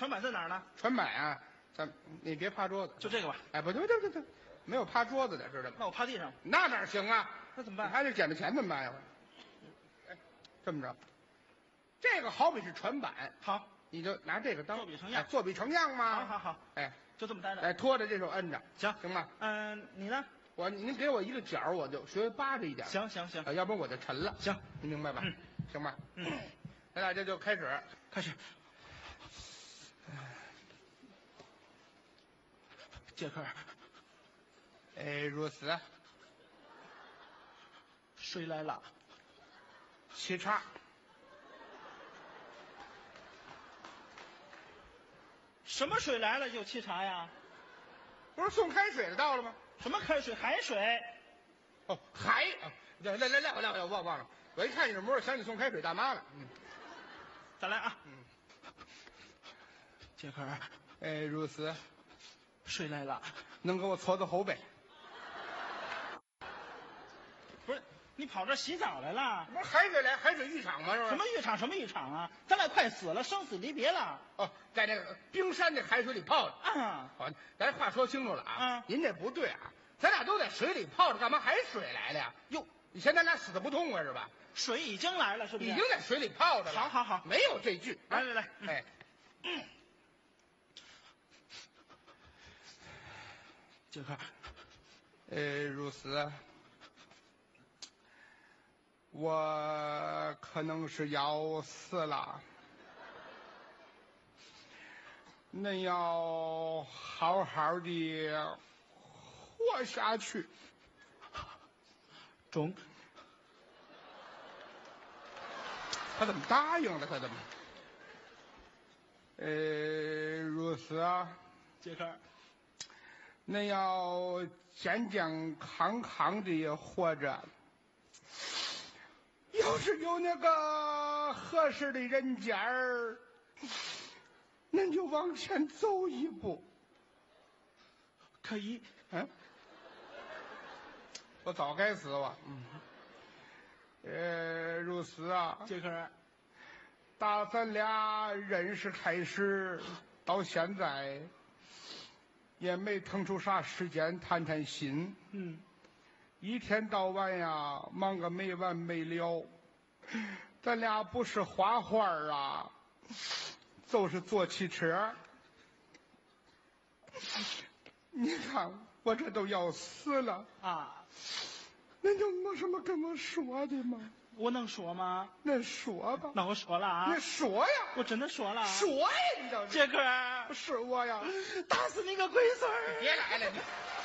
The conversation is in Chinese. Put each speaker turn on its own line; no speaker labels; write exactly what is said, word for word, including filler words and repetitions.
船板在哪儿呢？
船板啊，咱你别趴桌子，
就这个吧。
哎，不对，对对对，没有趴桌子的，知道吗？
那我趴地上，
那哪行啊？
那怎么办？
还得捡着钱怎么办呀？哎，这么着，这个好比是船板，
好，
你就拿这个当
作比成样
哎作比成样嘛。
好好好，
哎，
就这么待着。
哎，拖着这手摁着，
行
行吗？
嗯，你呢？
我您给我一个角，我就学扒着一点。
行行行，
啊，要不然我就沉了。
行，
你明白吧？
嗯，
行吧。
嗯，
咱俩这就开始，
开始。杰克，
哎，如此，
水来了，
沏茶。
什么水来了就沏茶呀？
不是送开水的到了吗？
什么开水？海水？
哦，海啊！来来来来，我来我来，我忘忘了。我一看你这模样，想起送开水大妈了。嗯，
再来啊！
嗯，
杰克，
哎，如此，
水来了，
能给我搓搓后背？
不是你跑这洗澡来了？
不是海水来海水浴场吗？是不是？
什么浴场？什么浴场啊？咱俩快死了，生死离别了。
哦，在这个冰山的海水里泡着。
啊，
好，咱话说清楚了啊。
嗯
您这不对啊，咱俩都在水里泡着，干嘛海水来了呀？
哟，
你嫌咱俩死的不痛快是吧？
水已经来了，是不是？
已经在水里泡着了。
好好好
没有这句。
来来来，嗯
哎，
嗯，杰克，
呃，如此，我可能是要死了，恁要好好的活下去。
中，
他怎么答应了？他怎么？呃，如此啊，
杰克，
恁要健健康康的活着。要是有那个合适的人家儿，恁就往前走一步。
可以。
嗯，我早该死了。嗯，呃，如此啊，
杰克，
打咱俩认识开始到现在，也没腾出啥时间谈谈心。
嗯，
一天到晚呀，忙个没完没了。咱俩不是画画啊，就是坐汽车。你看我这都要死了
啊，
恁就没什么跟我说的吗？
我能说吗？
恁说吧。
那我说了啊。
你说呀！
我真的说了。
说呀！你倒是。
杰克，
是我呀！
打死你个龟孙儿！
别来了你。